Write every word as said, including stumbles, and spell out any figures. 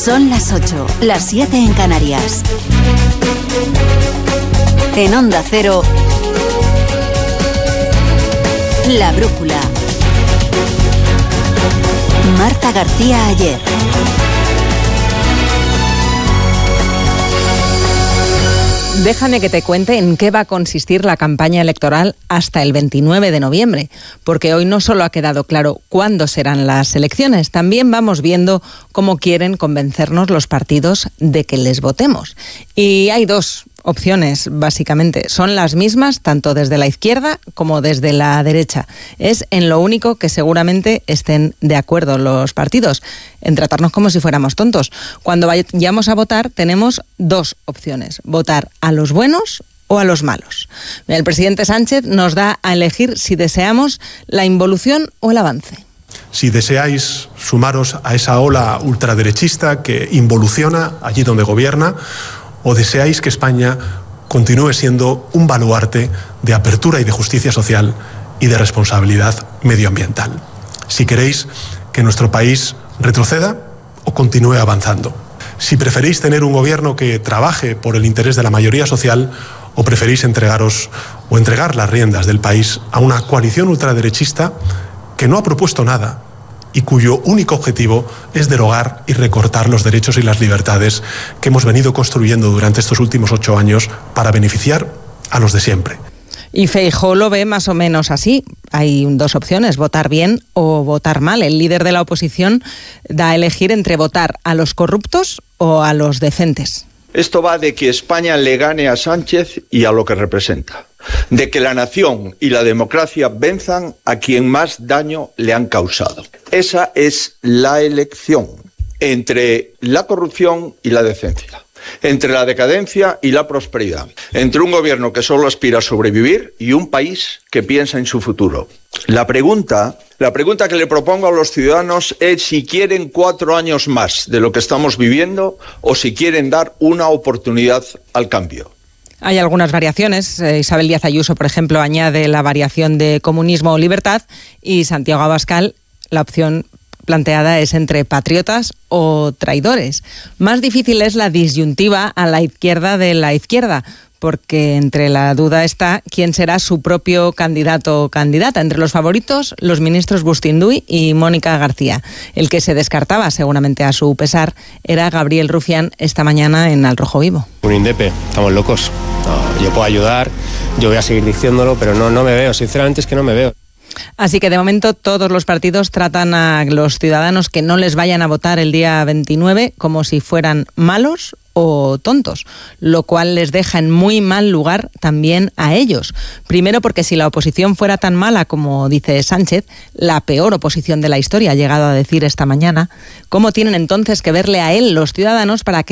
Son las ocho, las siete en Canarias. En Onda Cero, La Brújula. Marta García Ayer. Déjame que te cuente en qué va a consistir la campaña electoral hasta el veintinueve de noviembre, porque hoy no solo ha quedado claro cuándo serán las elecciones, también vamos viendo cómo quieren convencernos los partidos de que les votemos. Y hay dos opciones, básicamente. Son las mismas tanto desde la izquierda como desde la derecha. Es en lo único que seguramente estén de acuerdo los partidos, en tratarnos como si fuéramos tontos. Cuando vayamos a votar tenemos dos opciones: votar a los buenos o a los malos. El presidente Sánchez nos da a elegir si deseamos la involución o el avance. Si deseáis sumaros a esa ola ultraderechista que involuciona allí donde gobierna, o deseáis que España continúe siendo un baluarte de apertura y de justicia social y de responsabilidad medioambiental. Si queréis que nuestro país retroceda o continúe avanzando. Si preferís tener un gobierno que trabaje por el interés de la mayoría social, o preferís entregaros o entregar las riendas del país a una coalición ultraderechista que no ha propuesto nada y cuyo único objetivo es derogar y recortar los derechos y las libertades que hemos venido construyendo durante estos últimos ocho años para beneficiar a los de siempre. Y Feijóo lo ve más o menos así. Hay dos opciones: votar bien o votar mal. El líder de la oposición da a elegir entre votar a los corruptos o a los decentes. Esto va de que España le gane a Sánchez y a lo que representa, de que la nación y la democracia venzan a quien más daño le han causado. Esa es la elección entre la corrupción y la decencia, entre la decadencia y la prosperidad, entre un gobierno que solo aspira a sobrevivir y un país que piensa en su futuro. La pregunta, la pregunta que le propongo a los ciudadanos es si quieren cuatro años más de lo que estamos viviendo o si quieren dar una oportunidad al cambio. Hay algunas variaciones. Isabel Díaz Ayuso, por ejemplo, añade la variación de comunismo o libertad, y Santiago Abascal, la opción planteada es entre patriotas o traidores. Más difícil es la disyuntiva a la izquierda de la izquierda, porque entre la duda está quién será su propio candidato o candidata. Entre los favoritos, los ministros Bustinduy y Mónica García. El que se descartaba, seguramente a su pesar, era Gabriel Rufián esta mañana en Al Rojo Vivo. Un indepe, estamos locos. No, yo puedo ayudar, yo voy a seguir diciéndolo, pero no, no me veo, sinceramente es que no me veo. Así que de momento todos los partidos tratan a los ciudadanos que no les vayan a votar el día veintinueve como si fueran malos o tontos, lo cual les deja en muy mal lugar también a ellos. Primero porque si la oposición fuera tan mala como dice Sánchez, la peor oposición de la historia, ha llegado a decir esta mañana, ¿cómo tienen entonces que verle a él los ciudadanos para que